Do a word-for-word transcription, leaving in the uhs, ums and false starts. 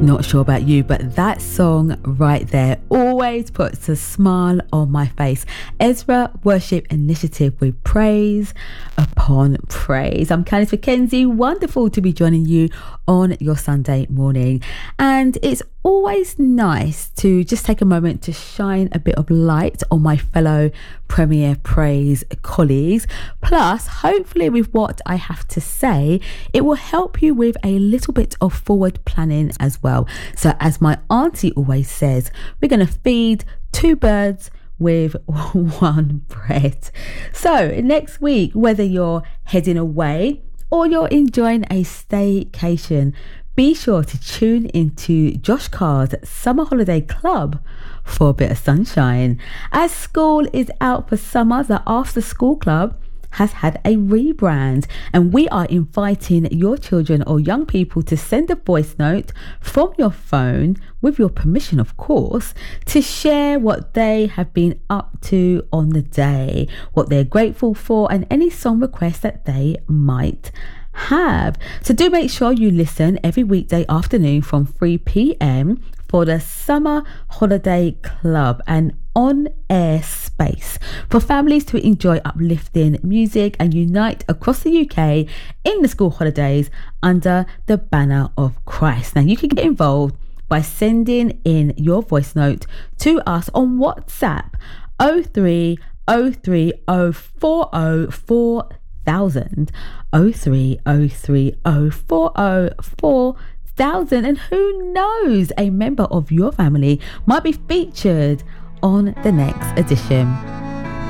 Not sure about you, but that song right there always puts a smile on my face. Ezra Worship Initiative with praise upon praise. I'm Candice McKenzie. Wonderful to be joining you on your Sunday morning. And it's always nice to just take a moment to shine a bit of light on my fellow Premier Praise colleagues. Plus, hopefully with what I have to say, it will help you with a little bit of forward planning as well. So as my auntie always says, we're going to feed two birds with one bread. So next week, whether you're heading away or you're enjoying a staycation, be sure to tune into Josh Carr's Summer Holiday Club for a bit of sunshine. As school is out for summer, the After School Club has had a rebrand, and we are inviting your children or young people to send a voice note from your phone, with your permission of course, to share what they have been up to on the day, what they're grateful for, and any song requests that they might have. So do make sure you listen every weekday afternoon from three p.m. for the Summer Holiday Club, an on-air space for families to enjoy uplifting music and unite across the U K in the school holidays under the banner of Christ. Now you can get involved by sending in your voice note to us on WhatsApp oh three oh three oh four oh four thousand oh three oh three oh four oh four thousand, and who knows, a member of your family might be featured on the next edition.